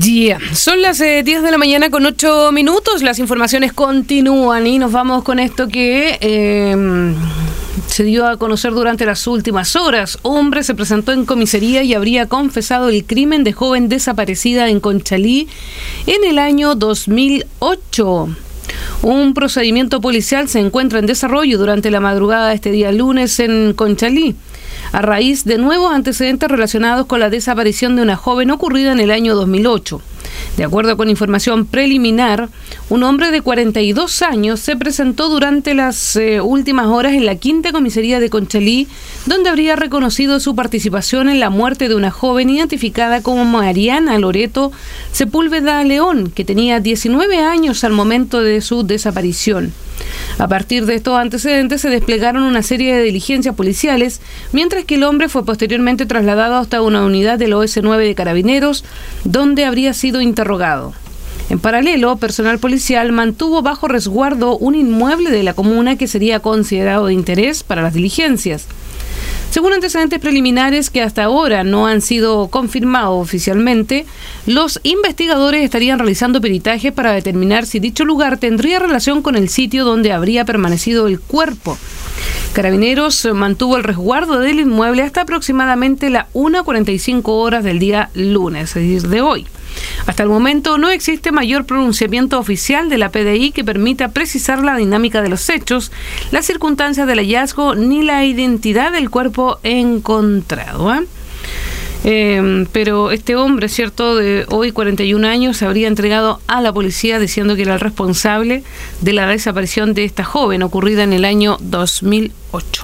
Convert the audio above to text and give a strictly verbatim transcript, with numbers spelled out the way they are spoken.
Yeah. Son las eh, diez de la mañana con ocho minutos. Las informaciones continúan y nos vamos con esto que eh, se dio a conocer durante las últimas horas. Hombre se presentó en comisaría y habría confesado el crimen de joven desaparecida en Conchalí en el año dos mil ocho. Un procedimiento policial se encuentra en desarrollo durante la madrugada de este día lunes en Conchalí, a raíz de nuevos antecedentes relacionados con la desaparición de una joven ocurrida en el año dos mil ocho. De acuerdo con información preliminar, un hombre de cuarenta y dos años se presentó durante las eh, últimas horas en la quinta comisaría de Conchalí, donde habría reconocido su participación en la muerte de una joven identificada como Mariana Loreto Sepúlveda León, que tenía diecinueve años al momento de su desaparición. A partir de estos antecedentes se desplegaron una serie de diligencias policiales, mientras que el hombre fue posteriormente trasladado hasta una unidad del O S nueve de Carabineros, donde habría sido interrogado. En paralelo, personal policial mantuvo bajo resguardo un inmueble de la comuna que sería considerado de interés para las diligencias. Según antecedentes preliminares que hasta ahora no han sido confirmados oficialmente, los investigadores estarían realizando peritajes para determinar si dicho lugar tendría relación con el sitio donde habría permanecido el cuerpo. Carabineros mantuvo el resguardo del inmueble hasta aproximadamente las una cuarenta y cinco horas del día lunes, es decir, de hoy. Hasta el momento no existe mayor pronunciamiento oficial de la P D I que permita precisar la dinámica de los hechos, las circunstancias del hallazgo ni la identidad del cuerpo encontrado. ¿eh? Eh, pero este hombre, cierto, de hoy cuarenta y un años, se habría entregado a la policía diciendo que era el responsable de la desaparición de esta joven ocurrida en el año dos mil ocho.